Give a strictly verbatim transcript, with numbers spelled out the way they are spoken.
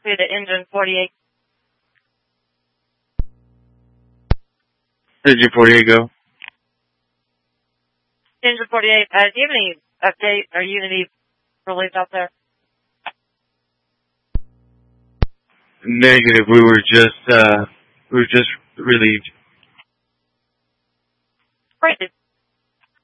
be to engine forty-eight. Engine forty-eight, go. Engine forty-eight, uh, do you have any update or Unity release out there? Negative. We were just, uh, we were just relieved. Great.